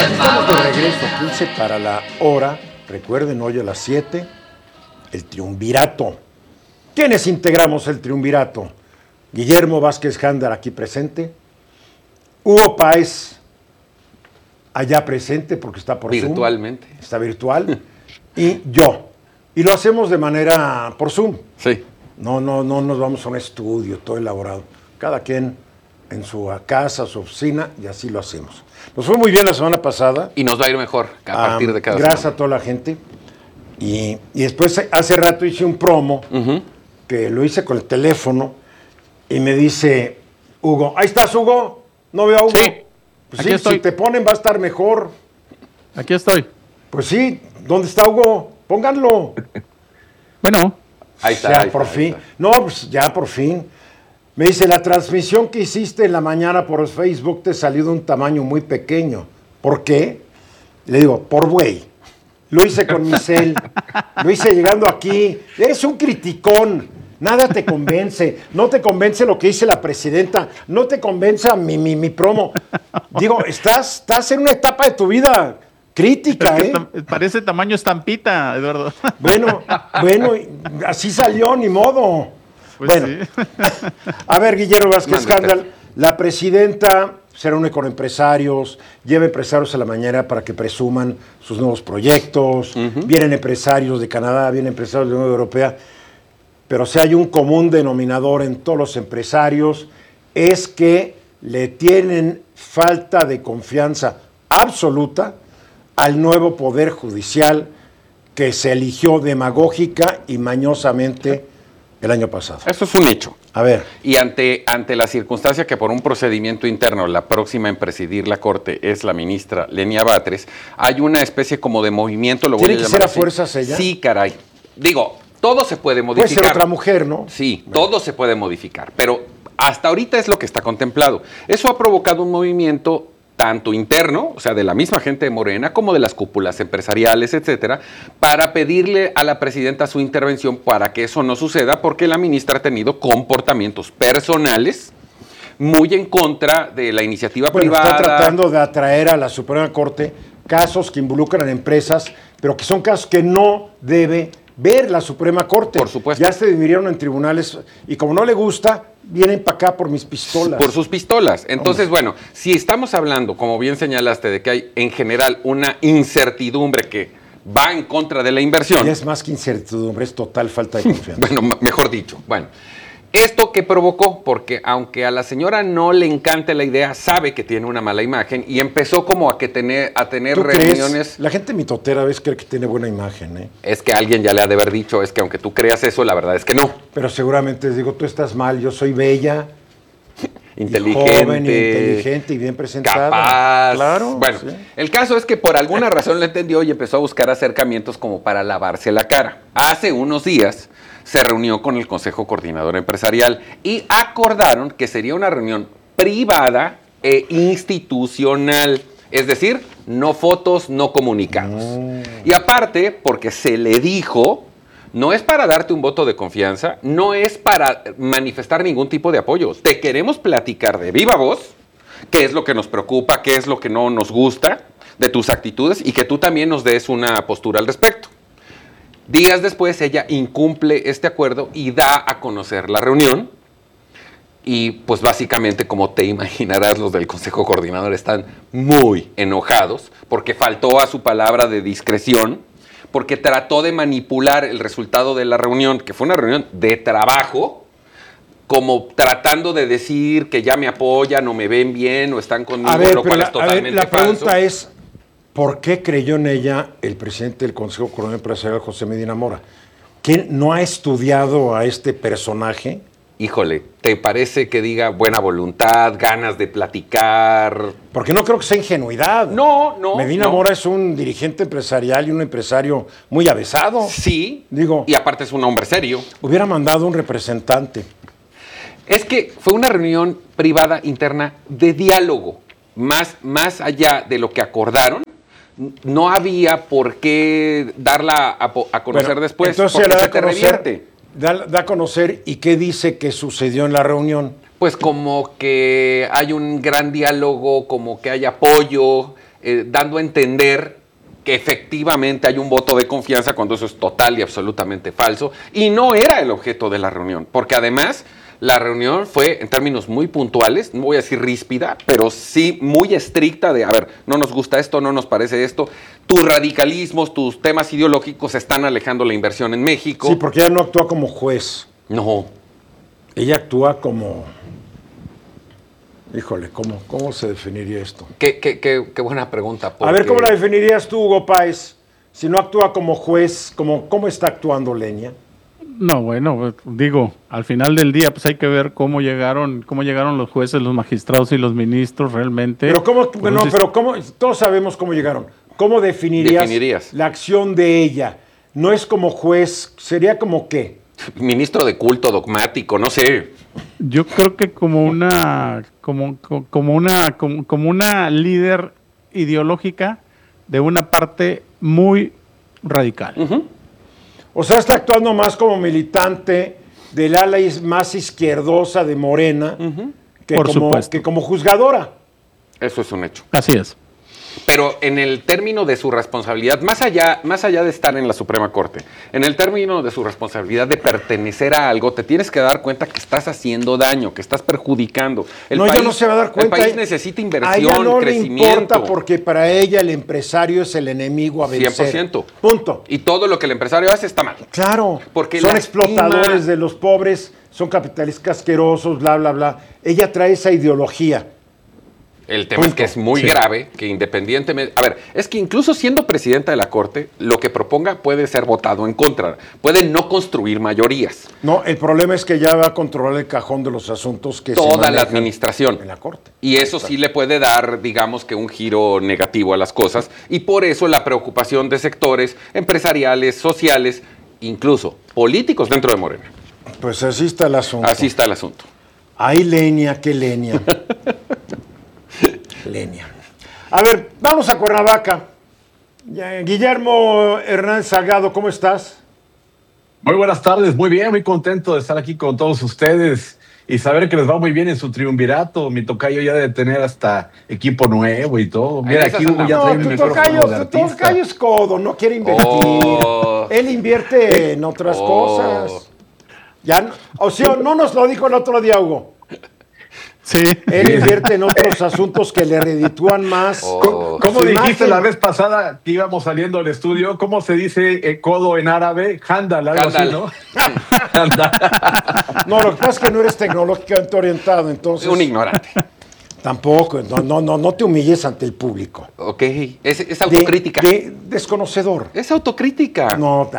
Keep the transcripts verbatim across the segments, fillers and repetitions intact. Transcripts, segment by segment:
Estamos de regreso, quince para la hora. Recuerden, hoy a las siete, el triunvirato. ¿Quiénes integramos el triunvirato? Guillermo Vázquez Jándar, aquí presente. Hugo Páez, allá presente, porque está por Virtualmente. Zoom. Está virtual. Y yo. Y lo hacemos de manera por Zoom. Sí. No, no, no nos vamos a un estudio todo elaborado. Cada quien en su casa, su oficina, y así lo hacemos. Nos fue muy bien la semana pasada. Y nos va a ir mejor a partir um, de cada Gracias semana. a toda la gente. Y, y después, hace rato hice un promo, uh-huh. que lo hice con el teléfono, y me dice Hugo, ¿ahí estás, Hugo? ¿No veo a Hugo? Sí, pues aquí sí, estoy. Si te ponen va a estar mejor. Aquí estoy. Pues sí, ¿dónde está Hugo? Pónganlo. Bueno. Ahí está. Ya ahí por está, fin. ahí está. No, pues ya por fin. Me dice, la transmisión que hiciste en la mañana por Facebook te salió de un tamaño muy pequeño. ¿Por qué? Le digo, por güey. Lo hice con mi cel. Lo hice llegando aquí. Eres un criticón. Nada te convence. No te convence lo que dice la presidenta. No te convence mi, mi, mi promo. Digo, estás, estás en una etapa de tu vida crítica, Es que ¿eh? tam- Parece tamaño estampita, Eduardo. Bueno, bueno, así salió, ni modo. Pues bueno, sí. a ver, Guillermo Vázquez Mándate. Jándar, la presidenta se reúne con empresarios, lleva empresarios a la mañana para que presuman sus nuevos proyectos, uh-huh. vienen empresarios de Canadá, vienen empresarios de la Unión Europea, pero si hay un común denominador en todos los empresarios, es que le tienen falta de confianza absoluta al nuevo Poder Judicial que se eligió demagógica y mañosamente el año pasado. Eso es un hecho. A ver. Y ante, ante la circunstancia que por un procedimiento interno la próxima en presidir la Corte es la ministra Lenia Batres, hay una especie como de movimiento, lo voy a ¿Tiene que llamar ser a así. fuerzas ella? Sí, caray. Digo, todo se puede Puede modificar. ser otra mujer, ¿no? Sí, todo se puede modificar, pero hasta ahorita es lo que está contemplado. Eso ha provocado un movimiento tanto interno, o sea, de la misma gente de Morena, como de las cúpulas empresariales, etcétera, para pedirle a la presidenta su intervención para que eso no suceda, porque la ministra ha tenido comportamientos personales muy en contra de la iniciativa Bueno, privada. está tratando de atraer a la Suprema Corte casos que involucran a empresas, pero que son casos que no debe ver la Suprema Corte. Por supuesto. Ya se dividieron en tribunales y como no le gusta, vienen para acá por mis pistolas. Por sus pistolas. Entonces, bueno, si estamos hablando, como bien señalaste, de que hay en general una incertidumbre que va en contra de la inversión. Y es más que incertidumbre, es total falta de confianza. Bueno, m- mejor dicho. Bueno, esto que provocó, porque aunque a la señora no le encante la idea, sabe que tiene una mala imagen y empezó como a que tener a tener ¿Tú reuniones. crees? La gente mitotera a veces cree que tiene buena imagen, ¿eh? Es que alguien ya le ha de haber dicho, es que aunque tú creas eso, la verdad es que no. Pero seguramente digo, tú estás mal, yo soy bella, Inteligente, y joven, y inteligente y bien presentada. capaz. Claro. Bueno, sí. el caso es que por alguna razón lo entendió y empezó a buscar acercamientos como para lavarse la cara. Hace unos días se reunió con el Consejo Coordinador Empresarial y acordaron que sería una reunión privada e institucional. Es decir, no fotos, no comunicados. Mm. Y aparte, porque se le dijo, no es para darte un voto de confianza, no es para manifestar ningún tipo de apoyo. Te queremos platicar de viva voz, qué es lo que nos preocupa, qué es lo que no nos gusta de tus actitudes y que tú también nos des una postura al respecto. Días después, ella incumple este acuerdo y da a conocer la reunión. Y pues básicamente, como te imaginarás, los del Consejo Coordinador están muy enojados porque faltó a su palabra de discreción, porque trató de manipular el resultado de la reunión, que fue una reunión de trabajo, como tratando de decir que ya me apoyan o me ven bien o están conmigo, A ver, lo pero cual la, es totalmente a ver, la pregunta falso. es, ¿por qué creyó en ella el presidente del Consejo Coordinador Empresarial, José Medina Mora? ¿Quién no ha estudiado a este personaje? Híjole, ¿te parece que diga buena voluntad, ganas de platicar? Porque no creo que sea ingenuidad. No, no. Medina no. Mora es un dirigente empresarial y un empresario muy avesado. Sí, Digo, y aparte es un hombre serio. hubiera mandado un representante. Es que fue una reunión privada interna de diálogo. Más, más allá de lo que acordaron, no había por qué darla a, a conocer Bueno, después, entonces porque la da se a te conocer, revierte. Da, da a conocer y qué dice que sucedió en la reunión. Pues como que hay un gran diálogo, como que hay apoyo, eh, dando a entender que efectivamente hay un voto de confianza cuando eso es total y absolutamente falso. Y no era el objeto de la reunión, porque además la reunión fue en términos muy puntuales, no voy a decir ríspida, pero sí muy estricta de, a ver, no nos gusta esto, no nos parece esto. Tus radicalismos, tus temas ideológicos están alejando la inversión en México. Sí, porque ella no actúa como juez. No. Ella actúa como... Híjole, ¿cómo, cómo se definiría esto? Qué, qué, qué, qué buena pregunta. Porque... A ver, ¿cómo la definirías tú, Hugo Páez? Si no actúa como juez, ¿cómo, cómo está actuando Lenia? No, bueno, digo, al final del día pues hay que ver cómo llegaron, cómo llegaron los jueces, los magistrados y los ministros realmente. Pero cómo, pues, bueno, pero cómo, todos sabemos cómo llegaron. ¿Cómo definirías, definirías la acción de ella? No es como juez, sería como qué. Ministro de culto dogmático, no sé. Yo creo que como una, como, como una, como, como una líder ideológica de una parte muy radical. Uh-huh. O sea, está actuando más como militante del ala más izquierdosa de Morena uh-huh. que, Por como, supuesto. que como juzgadora. Eso es un hecho. Así es. Pero en el término de su responsabilidad, más allá, más allá de estar en la Suprema Corte, en el término de su responsabilidad de pertenecer a algo, te tienes que dar cuenta que estás haciendo daño, que estás perjudicando. El no, país, ella no se va a dar cuenta. El país necesita inversión, a ella no crecimiento. Le importa porque para ella el empresario es el enemigo a vencer. cien por ciento. Punto. Y todo lo que el empresario hace está mal. Claro. Porque son lastima... explotadores de los pobres, son capitalistas asquerosos, bla, bla, bla. Ella trae esa ideología. El tema Punto. es que es muy sí. grave, que independientemente... A ver, es que incluso siendo presidenta de la Corte, lo que proponga puede ser votado en contra. Puede no construir mayorías. No, el problema es que ya va a controlar el cajón de los asuntos que Toda se la administración. En la Corte. Y eso sí le puede dar, digamos que un giro negativo a las cosas. Y por eso la preocupación de sectores empresariales, sociales, incluso políticos dentro de Morena. Pues así está el asunto. Así está el asunto. Ay, Lenia, qué Lenia. Lenia. A ver, vamos a Cuernavaca. Guillermo Hernández Salgado, ¿cómo estás? Muy buenas tardes, muy bien, muy contento de estar aquí con todos ustedes y saber que les va muy bien en su triunvirato. Mi tocayo ya debe tener hasta equipo nuevo y todo. Mira, aquí Hugo ya trae no, mi tu tocayo, tu tocayo es codo, no quiere invertir. Oh. Él invierte en otras oh. cosas. Ya, o sea, no nos lo dijo el otro día, Hugo. Sí. Él invierte en otros asuntos que le reditúan más. Oh. ¿Cómo dijiste imagen? La vez pasada que íbamos saliendo al estudio? ¿Cómo se dice eh, codo en árabe? Handal, algo Handal. así, ¿no? Handal. No, lo que pasa es que no eres tecnológicamente orientado, entonces... Un ignorante. Tampoco, no, no, no, no te humilles ante el público. Ok, es, es autocrítica. De, de desconocedor. Es autocrítica. No,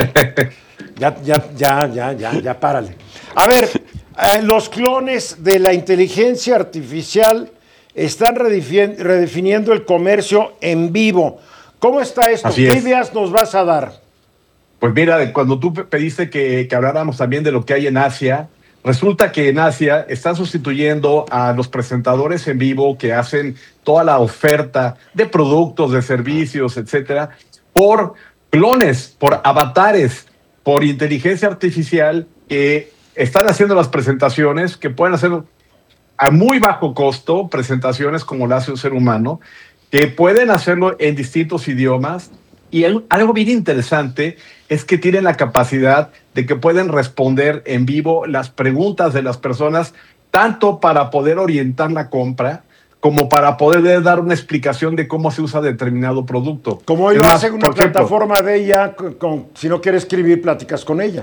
ya, ya, ya, ya, ya, ya, párale. A ver... Eh, los clones de la inteligencia artificial están redefiniendo el comercio en vivo. ¿Cómo está esto? Así ¿Qué es. ideas nos vas a dar? Pues mira, cuando tú pediste que, que habláramos también de lo que hay en Asia, resulta que en Asia están sustituyendo a los presentadores en vivo que hacen toda la oferta de productos, de servicios, etcétera, por clones, por avatares, por inteligencia artificial que están haciendo las presentaciones, que pueden hacer a muy bajo costo, presentaciones como lo hace un ser humano, que pueden hacerlo en distintos idiomas. Y el, algo bien interesante es que tienen la capacidad de que pueden responder en vivo las preguntas de las personas, tanto para poder orientar la compra, como para poder dar una explicación de cómo se usa determinado producto. Como hoy lo hace una plataforma de ella, con, con, si no quiere escribir, pláticas con ella.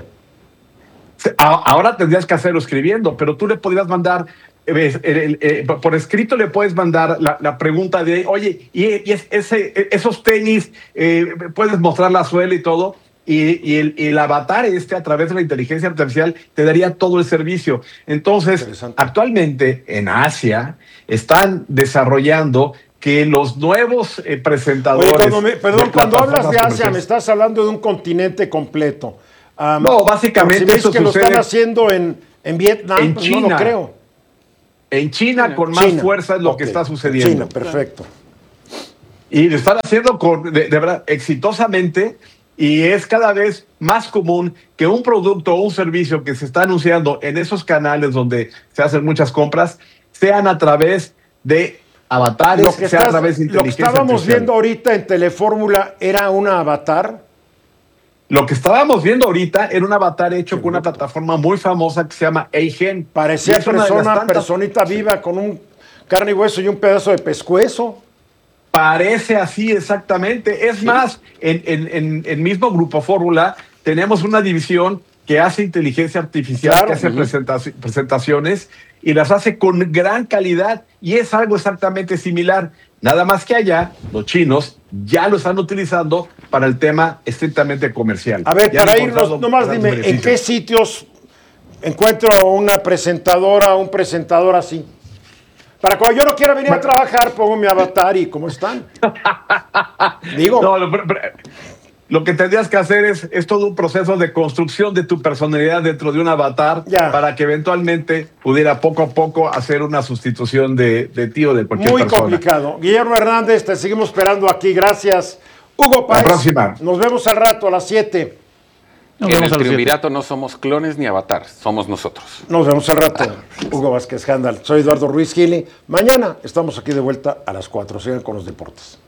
Ahora tendrías que hacerlo escribiendo, pero tú le podrías mandar, eh, eh, eh, por escrito le puedes mandar la, la pregunta de, oye, y, y es, ese, esos tenis, eh, puedes mostrar la suela y todo, y, y, el, y el avatar este a través de la inteligencia artificial te daría todo el servicio. Entonces, actualmente en Asia están desarrollando que los nuevos eh, presentadores... Oye, cuando me, perdón, cuando hablas de Asia me estás hablando de un continente completo. Um, no, básicamente si eso que sucede lo están haciendo en, en Vietnam, en pues China. No lo creo. En China, China. con más China. fuerza es lo okay. que está sucediendo. China, perfecto. Y lo están haciendo con, de, de verdad exitosamente, y es cada vez más común que un producto o un servicio que se está anunciando en esos canales donde se hacen muchas compras sean a través de avatares, Lo que, sea estás- a través de lo que inteligencia estábamos artificial. viendo ahorita en Telefórmula era una avatar. Lo que estábamos viendo ahorita era un avatar hecho con una plataforma muy famosa que se llama Eigen. Parecía Y es una de las persona, tantas- personita viva con un carne y hueso y un pedazo de pescuezo. Parece así exactamente. Es más, en, en, en, en mismo Grupo Fórmula tenemos una división que hace inteligencia artificial, Claro. que hace Ujú. presentaci- presentaciones y las hace con gran calidad y es algo exactamente similar. Nada más que allá, los chinos ya lo están utilizando para el tema estrictamente comercial. A ver, Ya han para encontrado irnos, nomás grandes dime, ¿en beneficios. qué sitios encuentro una presentadora o un presentador así? Para cuando yo no quiera venir a trabajar, pongo mi avatar y ¿cómo están? Digo, No, lo, pero- pero- lo que tendrías que hacer es, es todo un proceso de construcción de tu personalidad dentro de un avatar Ya. para que eventualmente pudiera poco a poco hacer una sustitución de, de ti o de cualquier muy persona. complicado. Guillermo Hernández, te seguimos esperando aquí. Gracias. Hugo Páez, próxima. nos vemos al rato a las siete. Nos En vemos el a las siete. triunvirato no somos clones ni avatares, somos nosotros. Nos vemos al rato. Hugo Vázquez Handal. Soy Eduardo Ruiz Gili. Mañana estamos aquí de vuelta a las cuatro. Sigan con los deportes.